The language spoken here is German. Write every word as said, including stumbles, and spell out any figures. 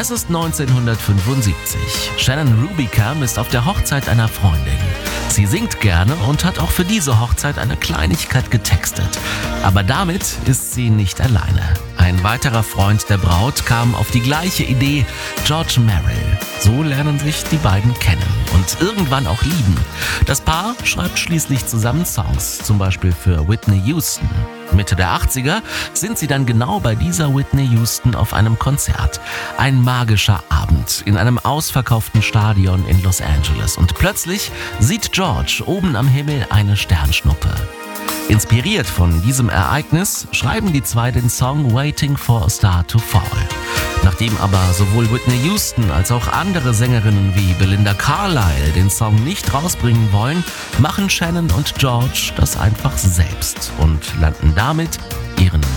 Es ist neunzehnhundertfünfundsiebzig. Shannon Rubicam ist auf der Hochzeit einer Freundin. Sie singt gerne und hat auch für diese Hochzeit eine Kleinigkeit getextet. Aber damit ist sie nicht alleine. Ein weiterer Freund der Braut kam auf die gleiche Idee, George Merrill. So lernen sich die beiden kennen und irgendwann auch lieben. Das Paar schreibt schließlich zusammen Songs, zum Beispiel für Whitney Houston. Mitte der achtziger sind sie dann genau bei dieser Whitney Houston auf einem Konzert. Ein magischer Abend in einem ausverkauften Stadion in Los Angeles. Und plötzlich sieht George oben am Himmel eine Sternschnuppe. Inspiriert von diesem Ereignis schreiben die zwei den Song Waiting for a Star to Fall. Nachdem aber sowohl Whitney Houston als auch andere Sängerinnen wie Belinda Carlisle den Song nicht rausbringen wollen, machen Shannon und George das einfach selbst und landen damit ihren